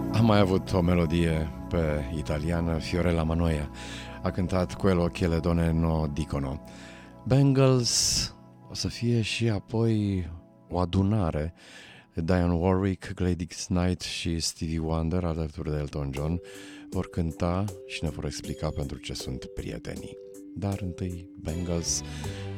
Am mai avut o melodie pe italiană, Fiorella Manoia a cântat Quello che le donne no dicono. Bangles o să fie și apoi o adunare. Dionne Warwick, Gladys Knight și Stevie Wonder alături de Elton John vor cânta și ne vor explica pentru ce sunt prietenii. Dar întâi Bangles